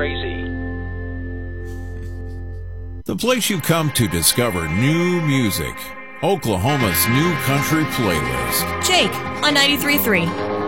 crazy. The place you come to discover new music. Oklahoma's new country playlist. Jake on 93.3.